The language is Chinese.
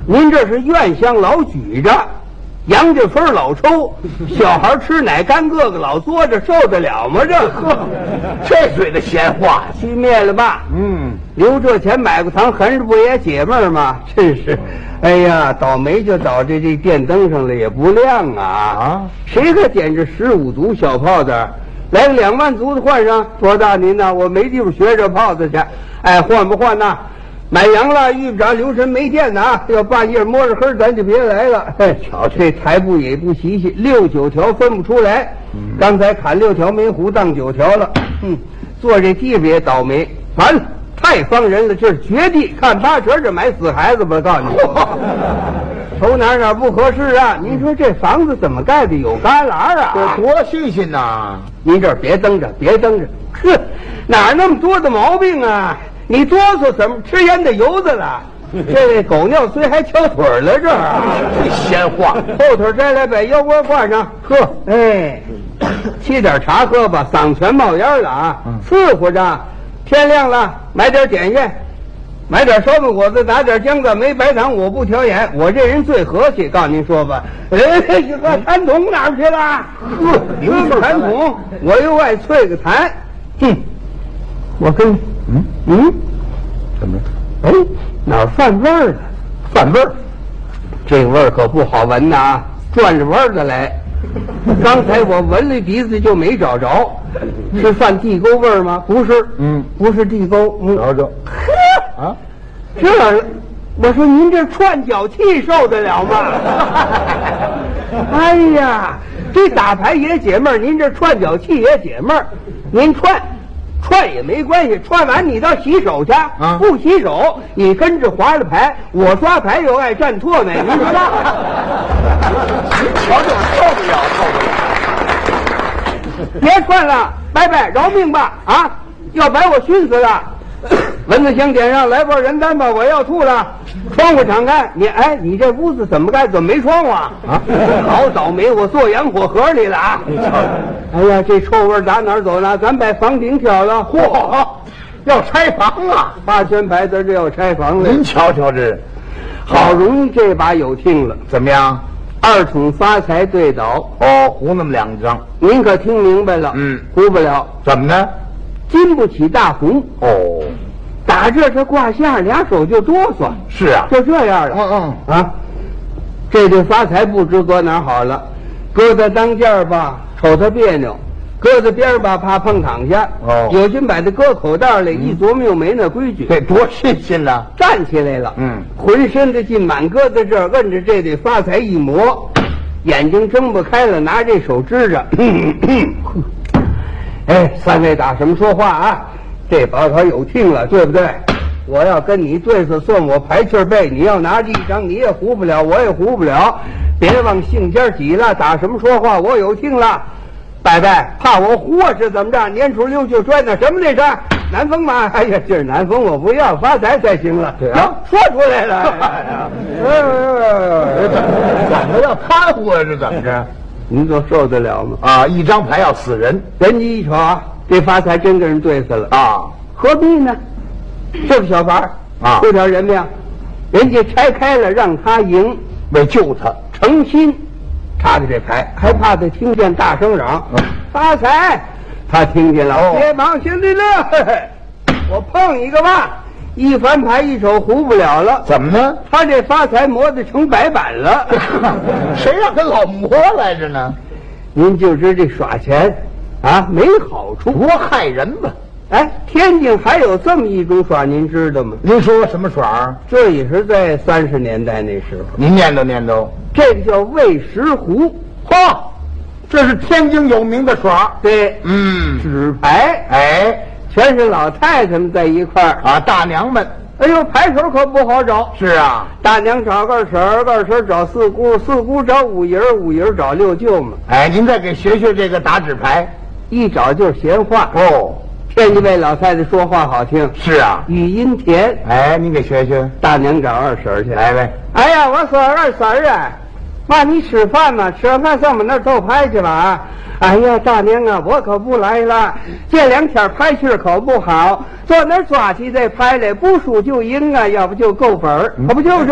您这是院香老举着，杨家分老抽，小孩吃奶干个个老嘬着，受得了吗？这这嘴的闲话， 熄灭了吧？留这钱买个糖，横着不也解闷吗？真是，哎呀，倒霉就倒在这电灯上了，也不亮啊！谁可点这15足小炮子？来个2万足的换上，多大您呢？我没地方学这炮子去。哎，换不换呐？买羊了，遇不着留神没电呢啊！要半夜摸着黑，咱就别来了。哎，瞧这台步也不齐齐，6、9条分不出来。刚才砍6条没糊，当9条了。坐这地方也倒霉，完了。太方人了，这是绝地看8折，这买死孩子吧！告诉你，瞅哪不合适啊！您说这房子怎么盖的有旮旯啊？ 这多新鲜呐！ 您这儿别蹬着，别蹬着，呵，哪那么多的毛病啊？你哆嗦怎么吃烟的油子了？这狗尿虽还翘腿了，这闲话， 后腿摘来把腰窝挂上，喝，哎，沏点茶喝吧，嗓全冒烟了啊！伺候着。天亮了，买点点心，买点烧饼果子，打点姜子，没白糖，我不挑盐。我这人最和气，告诉您说吧。痰桶哪儿去了？喝个痰桶，我又爱啐个痰。我跟怎么？ 哎，哪儿犯味儿了？ 犯味儿， 这味儿可不好闻呐，转着弯的来。刚才我闻了鼻子就没找着，是犯地沟味儿吗？不是，不是地沟， 找找， 啊，这，我说您这串脚气受得了吗？哎呀，这打牌也解闷儿，您这串脚气也解闷儿，您串也没关系，串完你到洗手去，不洗手你跟着划了牌，我刷牌又爱蘸唾沫，您刷。 瞧瞧，受不了，受不了！ 别串了，拜拜，饶命吧！啊，要把我熏死了！蚊子香点上，来包人丹吧，我要吐了。窗户敞开，你这屋子怎么盖？怎么没窗户啊？好倒霉，我坐洋火盒里了啊！哎呀，这臭味打哪儿走呢？咱把房顶挑了， 嚯，要拆房啊 ！8圈牌子这要拆房了。 您瞧瞧这， 好容易这把有听了， 怎么样 ？2筒发财对倒， 胡那么2张， 您可听明白了？胡不了， 怎么呢？ 经不起大红打这挂相，2手就哆嗦。 是啊， 就这样了。这对发财不知搁哪好了，搁在当间吧，瞅他别扭；搁在边吧，怕碰躺下。有心把它搁口袋里，一琢磨又没那规矩。 这多新鲜了！ 站起来了，浑身的劲满搁在这儿，摁着这对发财一磨，眼睛睁不开了，拿这手支着。哎，3位打什么说话啊？这把可有听了，对不对？我要跟你对子，算我排气背。你要拿这一张，你也胡不了，我也胡不了。别往性尖挤了，打什么说话？我有听了。拜拜，怕我胡是怎么着？年初6就摔那什么那是南风吗？哎呀，今儿南风我不要，发财才行了。 对啊， 说出来了。 怎么要贪污啊？是怎么着？ 您都受得了吗？ 啊，一张牌要死人。 人家一瞅啊，这发财真跟人对死了啊， 何必呢？这个小法儿啊， 出点人命，人家拆开了让他赢， 为救他， 诚心插的这牌，还怕他听见大声嚷发财，他听见了，别忙，兄弟乐，我碰一个吧。一翻牌一手胡不了了， 怎么呢？ 他这发财磨得成白板了。 谁让他老磨来着呢？ 您就知这耍钱啊没好处， 多害人吧？ 哎，天津还有这么一种耍，您知道吗？ 您说什么耍？ 这也是在30年代那时候。 您念叨念叨。 这个叫喂食壶， 嚯，这是天津有名的耍。 对，纸牌， 哎， 全是老太太们在一块儿啊，大娘们。 哎呦，牌手可不好找。 是啊， 大娘找2婶，2婶找4姑，4姑找5爷，5爷找6舅嘛。 哎，您再给学学这个打纸牌， 一找就是闲话。 天津卫老太太说话好听。 是啊， 语音甜。 哎，您给学学。 大娘找2婶去。 来呗。 哎呀，我说2婶啊，妈你吃饭吗？吃完饭上我们那儿斗牌去吧啊！哎呀，大娘啊，我可不来了。这2天牌气可不好，坐那儿抓起这牌来，不输就赢啊，要不就够本儿，可不就是